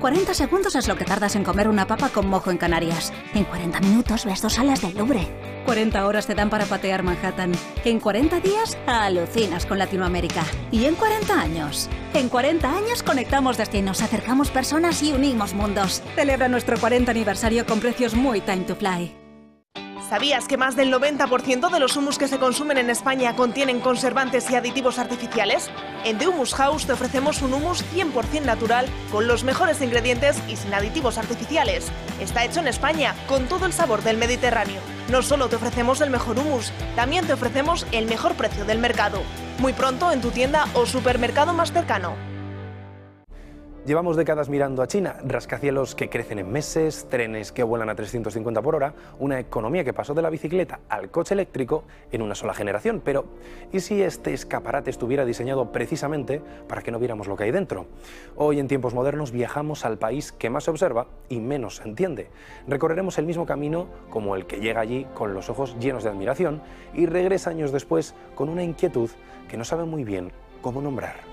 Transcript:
40 segundos es lo que tardas en comer una papa con mojo en Canarias. En 40 minutos ves 2 salas del Louvre. 40 horas te dan para patear Manhattan. En 40 días alucinas con Latinoamérica. Y en 40 años. En 40 años conectamos destinos, acercamos personas y unimos mundos. Celebra nuestro 40 aniversario con precios muy time to fly. ¿Sabías que más del 90% de los humus que se consumen en España contienen conservantes y aditivos artificiales? En The Humus House te ofrecemos un humus 100% natural, con los mejores ingredientes y sin aditivos artificiales. Está hecho en España, con todo el sabor del Mediterráneo. No solo te ofrecemos el mejor humus, también te ofrecemos el mejor precio del mercado. Muy pronto en tu tienda o supermercado más cercano. Llevamos décadas mirando a China, rascacielos que crecen en meses, trenes que vuelan a 350 por hora, una economía que pasó de la bicicleta al coche eléctrico en una sola generación. Pero, ¿y si este escaparate estuviera diseñado precisamente para que no viéramos lo que hay dentro? Hoy, en tiempos modernos, viajamos al país que más se observa y menos se entiende. Recorreremos el mismo camino como el que llega allí con los ojos llenos de admiración y regresa años después con una inquietud que no sabe muy bien cómo nombrar.